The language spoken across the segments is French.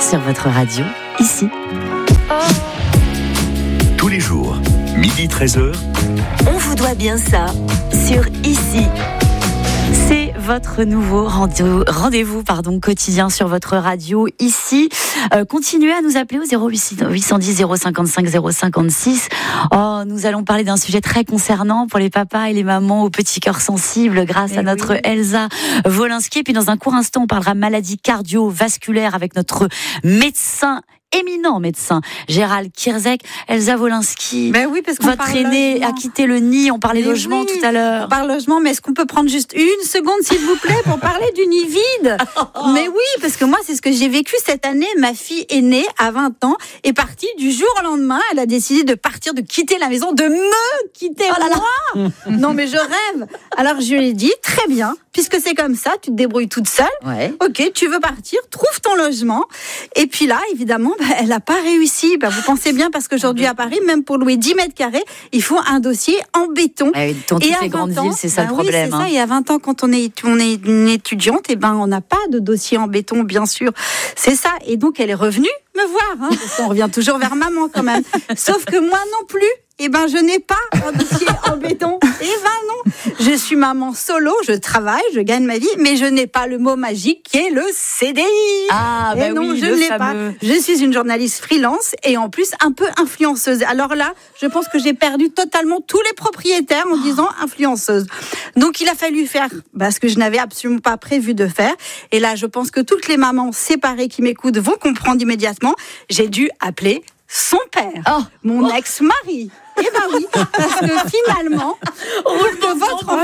sur votre radio, ici. Tous les jours, 12h-13h. On vous doit bien ça sur Ici. C'est votre nouveau rendez-vous quotidien sur votre radio Ici. Continuez à nous appeler au 0810 055 056. Nous allons parler d'un sujet très concernant pour les papas et les mamans aux petits cœurs sensibles grâce à notre Elsa Wolinski. Et puis dans un court instant, on parlera maladie cardiovasculaire avec notre éminent médecin Gérald Kierzek. Elsa Wolinski, parce qu'on votre aîné a quitté le nid, on parlait logement tout à l'heure. On parle logement, mais est-ce qu'on peut prendre juste une seconde s'il vous plaît pour parler du nid vide? Mais oui, parce que moi c'est ce que j'ai vécu cette année. Ma fille aînée à 20 ans est partie du jour au lendemain. Elle a décidé de partir, de quitter la maison, de me quitter moi. Non mais je rêve. Alors je lui ai dit, très bien, puisque c'est comme ça, tu te débrouilles toute seule. Ouais. Ok, tu veux partir, trouve ton logement. Et puis là, évidemment, elle n'a pas réussi. Vous pensez bien, parce qu'aujourd'hui à Paris, même pour louer 10 mètres carrés, il faut un dossier en béton. Dans toutes les grandes villes, c'est ça le problème. Oui, c'est ça. Et à 20 ans, quand on est une étudiante, on n'a pas de dossier en béton, bien sûr. C'est ça. Et donc, elle est revenue me voir, parce qu'on revient toujours vers maman quand même. Sauf que moi non plus. Je n'ai pas un dossier en béton. Non. Je suis maman solo, je travaille, je gagne ma vie, mais je n'ai pas le mot magique qui est le CDI. Je ne l'ai pas. Je suis une journaliste freelance et en plus un peu influenceuse. Alors là, je pense que j'ai perdu totalement tous les propriétaires en disant influenceuse. Donc il a fallu faire ce que je n'avais absolument pas prévu de faire. Et là, je pense que toutes les mamans séparées qui m'écoutent vont comprendre immédiatement. J'ai dû appeler son père, mon ex-mari. Parce que finalement, pour que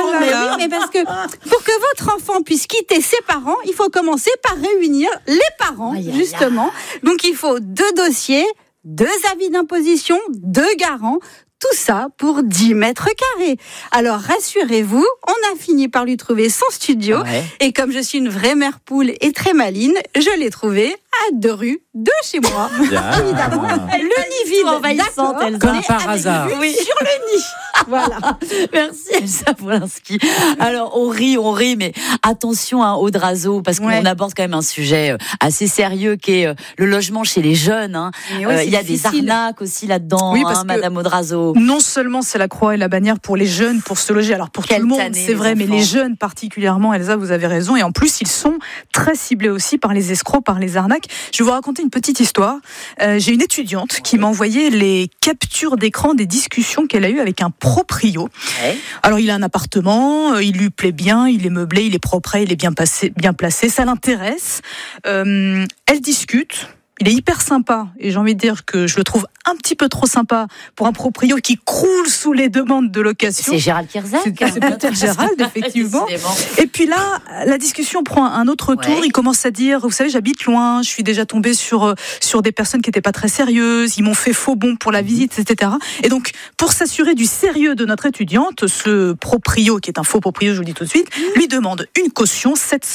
votre enfant puisse quitter ses parents, il faut commencer par réunir les parents, justement. Donc il faut 2 dossiers, 2 avis d'imposition, 2 garants. Tout ça pour 10 mètres carrés. Alors, rassurez-vous, on a fini par lui trouver son studio. Ouais. Et comme je suis une vraie mère poule et très maline, je l'ai trouvé à 2 rues de chez moi. Évidemment. Le nid vide, envahissante, comme par hasard. Oui, sur le nid. Voilà. Merci Elsa Wolinski. Alors, on rit, mais attention au Drazo, parce qu'on aborde quand même un sujet assez sérieux qui est le logement chez les jeunes. Il y a des arnaques aussi là-dedans, Madame Odrazo. Non seulement c'est la croix et la bannière pour les jeunes pour se loger, alors pour tout le monde c'est vrai, mais les jeunes particulièrement, Elsa, vous avez raison, et en plus ils sont très ciblés aussi par les escrocs, par les arnaques. Je vais vous raconter une petite histoire. J'ai une étudiante qui m'a envoyé les captures d'écran des discussions qu'elle a eues avec un proprio. Ouais. Alors il a un appartement, il lui plaît bien, il est meublé, il est propre, il est bien placé, ça l'intéresse. Elle discute. Il est hyper sympa et j'ai envie de dire que je le trouve un petit peu trop sympa pour un proprio qui croule sous les demandes de location. C'est Gérald Kierzek. C'est peut-être Gérald, effectivement. Et puis là, la discussion prend un autre tour. Il commence à dire, vous savez, j'habite loin, je suis déjà tombée sur des personnes qui n'étaient pas très sérieuses, ils m'ont fait faux bon pour la visite, etc. Et donc, pour s'assurer du sérieux de notre étudiante, ce proprio, qui est un faux proprio, je vous le dis tout de suite, lui demande une caution,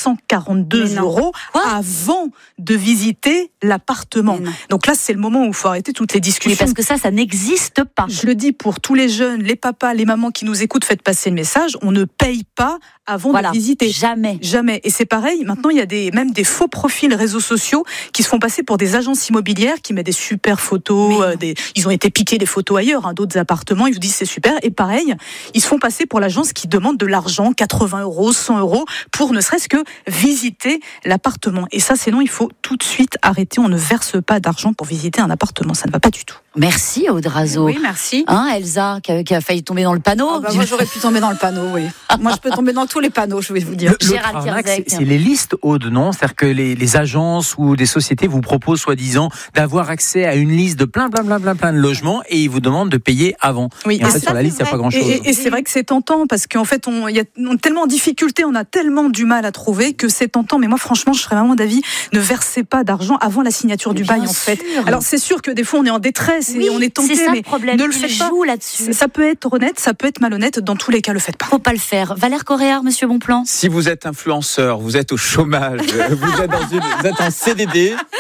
742 € avant de visiter l'appartement. Donc là, c'est le moment où il faut arrêter toutes les discussions. Oui, parce que ça n'existe pas. Je le dis pour tous les jeunes, les papas, les mamans qui nous écoutent, faites passer le message. On ne paye pas avant de visiter. Jamais. Et c'est pareil, maintenant, il y a même des faux profils réseaux sociaux qui se font passer pour des agences immobilières qui mettent des super photos. Ils ont été piqués des photos ailleurs, d'autres appartements. Ils vous disent c'est super. Et pareil, ils se font passer pour l'agence qui demande de l'argent, 80 €, 100 € pour ne serait-ce que visiter l'appartement. Et ça, sinon, il faut tout de suite arrêter. On ne verse pas d'argent pour visiter un appartement. Ça ne va pas du tout. Merci Odrazo. Oui, merci. Elsa, qui a failli tomber dans le panneau. Moi, j'aurais pu tomber dans le panneau, oui. Moi, je peux tomber dans tous les panneaux, je vais vous dire. Gérald Kierzek, c'est les listes, Aude, non? C'est-à-dire que les agences ou des sociétés vous proposent, soi-disant, d'avoir accès à une liste de plein de logements et ils vous demandent de payer avant. Oui, et en fait, sur la liste, il n'y a pas grand-chose. Et c'est vrai que c'est tentant parce qu'en fait, on est tellement en difficulté, on a tellement du mal à trouver que c'est tentant. Mais moi, franchement, je serais vraiment d'avis, ne versez pas d'argent avant la signature du bail, en fait. Alors, c'est sûr que des fois, on est en détresse et on est tenté. C'est ça le problème. Ne le faites pas. Là-dessus. Ça peut être honnête, ça peut être malhonnête. Dans tous les cas, le faites pas. Faut pas le faire. Valère Correa, Monsieur Bonplan. Si vous êtes influenceur, vous êtes au chômage, vous êtes en CDD,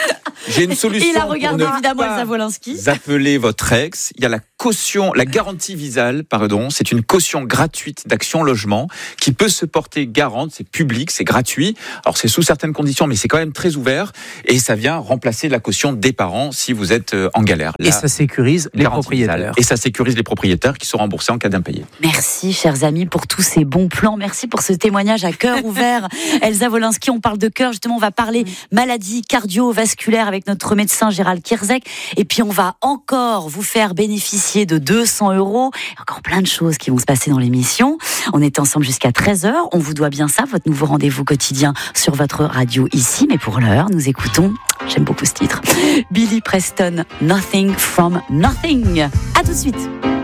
J'ai une solution. Il a regardé pour ne évidemment pas Elsa Wolinski. appeler votre ex. Il y a la caution, la garantie Visale, pardon. C'est une caution gratuite d'Action Logement qui peut se porter garante. C'est public, c'est gratuit. Alors c'est sous certaines conditions, mais c'est quand même très ouvert. Et ça vient remplacer la caution des parents si vous êtes en galère. Et ça sécurise les propriétaires. Visale. Et ça sécurise les propriétaires qui sont remboursés en cas d'impayé. Merci, chers amis, pour tous ces bons plans. Merci pour ce témoignage à cœur ouvert. Elsa Wolinski, on parle de cœur. Justement, on va parler maladies cardiovasculaires avec notre médecin Gérald Kierzek. Et puis, on va encore vous faire bénéficier de 200 €. Encore plein de choses qui vont se passer dans l'émission. On est ensemble jusqu'à 13h. On vous doit bien ça, votre nouveau rendez-vous quotidien sur votre radio ici. Mais pour l'heure, nous écoutons, j'aime beaucoup ce titre, Billy Preston, Nothing from Nothing. À tout de suite.